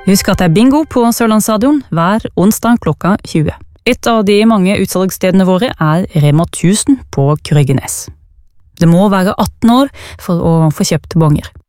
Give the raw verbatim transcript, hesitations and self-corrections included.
Husk at det er bingo på Sørlandsstadion hver onsdag klokka tjue. Et av de mange utsalgsstedene våre er Rema tusen på Krøggenes. Det må være atten år for å få kjøpt bonger.